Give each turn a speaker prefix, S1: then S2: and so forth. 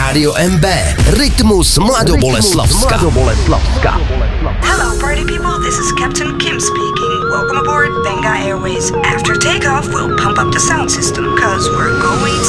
S1: Rádio MB, Rytmus Mladoboleslavska.
S2: Hello party people, this is Captain Kim speaking. Welcome aboard Benga Airways. After takeoff, we'll pump up the sound system, cause we're going